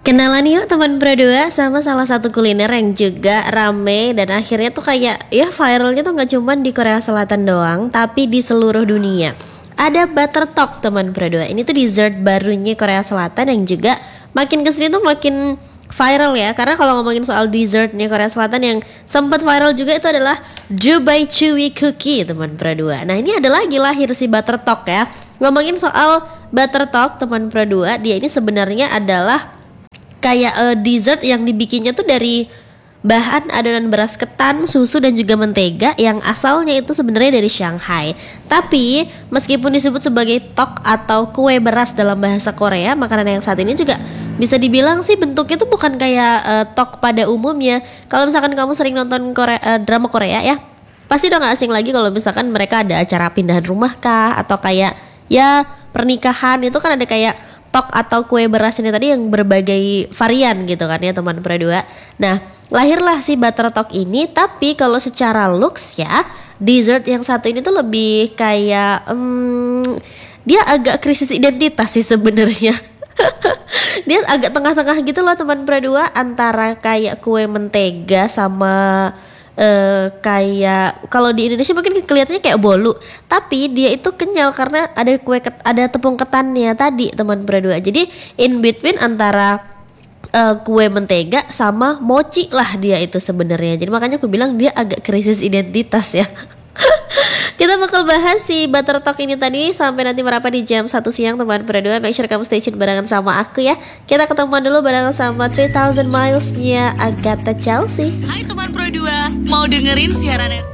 Kenalan yuk teman berdua sama salah satu kuliner yang juga rame dan akhirnya tuh kayak ya viralnya tuh nggak cuman di Korea Selatan doang, tapi di seluruh dunia. Ada butter talk teman berdua. Ini tuh dessert barunya Korea Selatan yang juga makin kesini tuh makin viral ya. Karena kalau ngomongin soal dessertnya Korea Selatan yang sempat viral juga itu adalah Dubai Chewy Cookie teman berdua. Nah ini ada lagi lahir si butter talk ya. Ngomongin soal butter talk teman berdua, dia ini sebenarnya adalah kayak dessert yang dibikinnya tuh dari bahan adonan beras ketan, susu dan juga mentega yang asalnya itu sebenarnya dari Shanghai. Tapi meskipun disebut sebagai tok atau kue beras dalam bahasa Korea, makanan yang saat ini juga bisa dibilang sih bentuknya tuh bukan kayak tok pada umumnya. Kalau misalkan kamu sering nonton drama Korea ya, pasti udah gak asing lagi kalau misalkan mereka ada acara pindahan rumah kah atau kayak ya pernikahan, itu kan ada kayak tok atau kue beras ini tadi yang berbagai varian gitu kan ya teman berdua. Nah lahirlah si butter talk ini, tapi kalau secara looks ya dessert yang satu ini tuh lebih kayak dia agak krisis identitas sih sebenarnya. Dia agak tengah-tengah gitu loh teman berdua, antara kayak kue mentega sama kayak kalau di Indonesia mungkin kelihatannya kayak bolu, tapi dia itu kenyal karena ada ada tepung ketannya tadi teman berdua. Jadi in between antara kue mentega sama mochi lah dia itu sebenarnya. Jadi makanya aku bilang dia agak krisis identitas ya. Kita bakal bahas si butter talk ini tadi sampai nanti merapat di jam 1 siang teman berdua. Make sure kamu stay tune barengan sama aku ya. Kita ketemuan dulu barengan sama 3000 Miles-nya Agatha Chelsea. Hai teman Pro 2, mau dengerin siaran